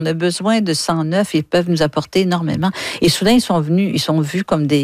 On a besoin de sang neuf, ils peuvent nous apporter énormément. Et soudain, ils sont vus comme des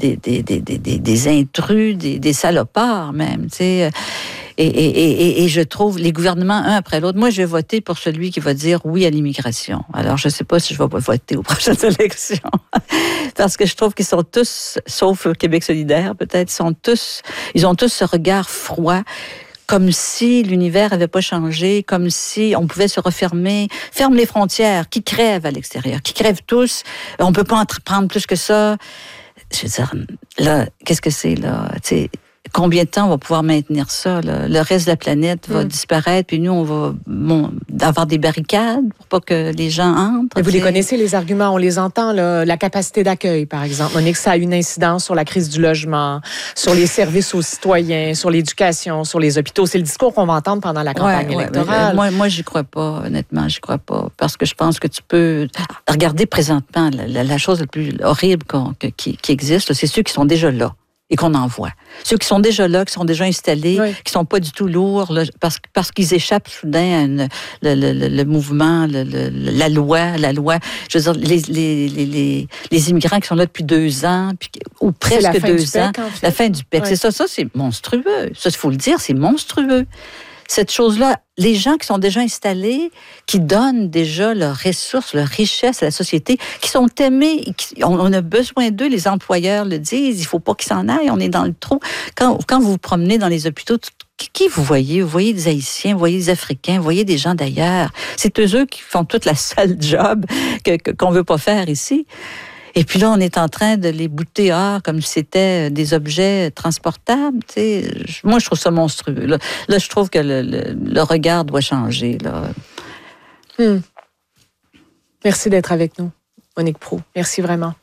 intrus, des salopards même, tu sais. Et je trouve les gouvernements, un après l'autre, moi, je vais voter pour celui qui va dire oui à l'immigration. Alors, je ne sais pas si je vais voter aux prochaines élections. Parce que je trouve qu'ils sont tous, sauf Québec solidaire, peut-être, ils ont tous ce regard froid, comme si l'univers n'avait pas changé, comme si on pouvait se refermer. Ferme les frontières, qui crèvent à l'extérieur, qui crèvent tous. On ne peut pas en prendre plus que ça. Je veux dire, là, qu'est-ce que c'est, là? Tu sais, combien de temps on va pouvoir maintenir ça, là? Le reste de la planète va disparaître, puis nous, on va avoir des barricades pour pas que les gens entrent. Et vous les connaissez, les arguments, on les entend, là, la capacité d'accueil, par exemple. Monique, ça a une incidence sur la crise du logement, sur les services aux citoyens, sur l'éducation, sur les hôpitaux. C'est le discours qu'on va entendre pendant la campagne électorale. Moi, j'y crois pas, honnêtement, j'y crois pas. Parce que je pense que tu peux regarder présentement la chose la plus horrible qui existe, là, c'est ceux qui sont déjà là et qu'on envoie. Ceux qui sont déjà là, qui sont déjà installés, qui sont pas du tout lourds, là, parce qu'ils échappent soudain à le mouvement, la loi. Je veux dire, les immigrants qui sont là depuis 2 ans, ou presque 2 ans. La fin du PEC. C'est ça, c'est monstrueux. Ça, il faut le dire, c'est monstrueux. Cette chose-là, les gens qui sont déjà installés, qui donnent déjà leurs ressources, leur richesse à la société, qui sont aimés, on a besoin d'eux, les employeurs le disent, il ne faut pas qu'ils s'en aillent, on est dans le trou. Quand vous vous promenez dans les hôpitaux, qui vous voyez? Vous voyez des Haïtiens, vous voyez des Africains, vous voyez des gens d'ailleurs. C'est eux qui font toute la sale job qu'on ne veut pas faire ici. Et puis là, on est en train de les bouter hors comme si c'était des objets transportables. Tu sais. Moi, je trouve ça monstrueux. Là, je trouve que le regard doit changer. Là. Merci d'être avec nous, Monique Proulx. Merci vraiment.